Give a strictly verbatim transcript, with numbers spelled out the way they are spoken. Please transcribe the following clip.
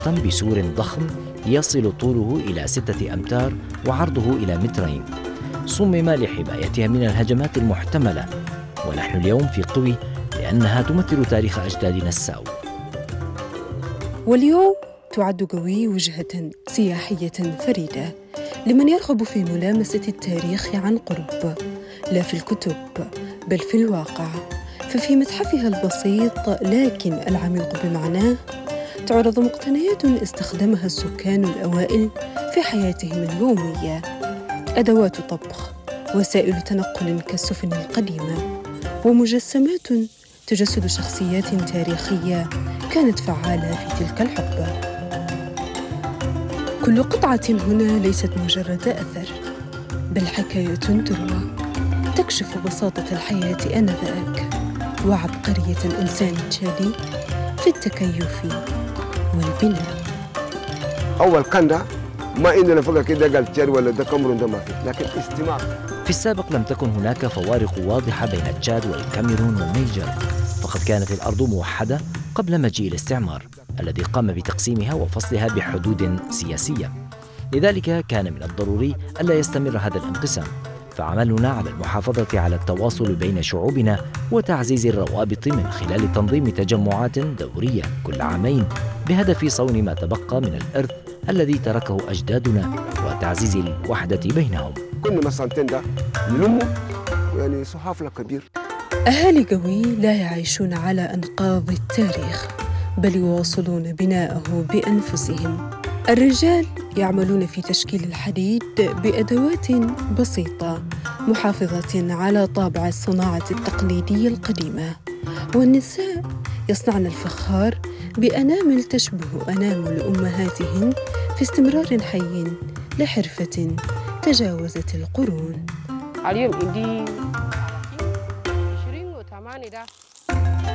بسور ضخم يصل طوله إلى ستة أمتار وعرضه إلى مترين، صمم لحمايتها من الهجمات المحتملة، ونحن اليوم في قوي لأنها تمثل تاريخ أجدادنا الساو. واليوم تعد قوي وجهة سياحية فريدة لمن يرغب في ملامسة التاريخ عن قرب، لا في الكتب بل في الواقع. ففي متحفها البسيط لكن العميق بمعناه تعرض مقتنيات استخدمها السكان الأوائل في حياتهم اليومية، أدوات طبخ، وسائل تنقل كالسفن القديمة، ومجسمات تجسد شخصيات تاريخية كانت فعالة في تلك الحقبة. كل قطعة هنا ليست مجرد أثر، بل حكاية تروى تكشف بساطة الحياة آنذاك وعبقرية الإنسان التالي في التكيف والبناء. أول كندا ما عندنا فقط كده قال تشاد ولا ده كاميرون ده ما في، لكن استماع. في السابق لم تكن هناك فوارق واضحة بين تشاد والكاميرون والنيجر، فقد كانت الأرض موحدة قبل مجيء الاستعمار الذي قام بتقسيمها وفصلها بحدود سياسية. لذلك كان من الضروري ألا يستمر هذا الانقسام، فعملنا على المحافظة على التواصل بين شعوبنا وتعزيز الروابط من خلال تنظيم تجمعات دورية كل عامين بهدف صون ما تبقى من الإرث الذي تركه أجدادنا وتعزيز الوحدة بينهم. كنا مثلا تندا نلموا يعني صحافة كبير. أهالي قوي لا يعيشون على أنقاض التاريخ، بل يواصلون بناءه بأنفسهم. الرجال يعملون في تشكيل الحديد بأدوات بسيطة محافظة على طابع الصناعة التقليدية القديمة، والنساء يصنعن الفخار بأنامل تشبه أنامل أمهاتهن في استمرار حي لحرفة تجاوزت القرون. اليوم عندي عشرين وثمانية ده